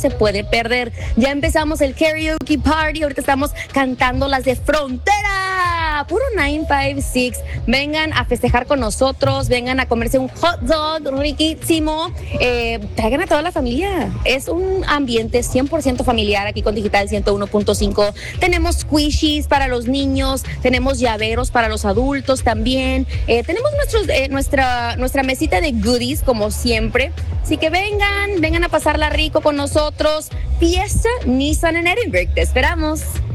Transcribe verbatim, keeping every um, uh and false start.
se puede perder. Ya empezamos el karaoke party, ahorita estamos cantando las de Frontera, puro nueve cinco seis. Vengan a festejar con nosotros, vengan a comerse un hot dog riquísimo, eh, traigan a toda la familia. Es un ambiente cien por ciento familiar aquí con Digital ciento uno punto cinco. Tenemos squishies para los niños, tenemos llaveros para los adultos también, eh, tenemos nuestros, eh, nuestra, nuestra mesita de goodies como siempre. Así que vengan, vengan a pasarla rico con nosotros. Fiesta Nissan en Edinburgh, te esperamos.